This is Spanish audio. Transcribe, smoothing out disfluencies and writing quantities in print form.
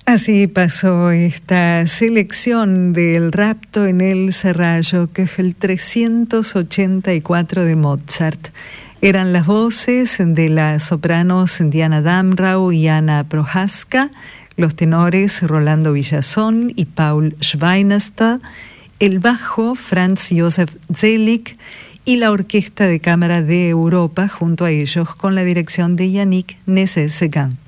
Así pasó esta selección del Rapto en el Serrallo, que es el 384 de Mozart. Eran las voces de las sopranos Diana Damrau y Ana Prohaska, los tenores Rolando Villazón y Paul Schweinstad, el bajo Franz Josef Zelig y la Orquesta de Cámara de Europa junto a ellos con la dirección de Yannick Nézet-Séguin.